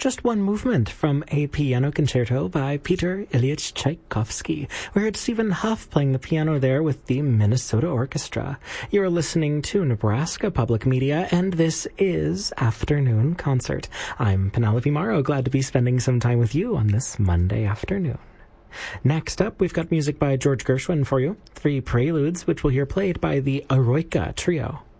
just one movement from a piano concerto by Peter Ilyich Tchaikovsky. We heard Stephen Huff playing the piano there with the Minnesota Orchestra. You're listening to Nebraska Public Media, and this is Afternoon Concert. I'm Penelope Morrow, glad to be spending some time with you on this Monday afternoon. Next up, we've got music by George Gershwin for you, 3 preludes, which we'll hear played by the Eroica Trio.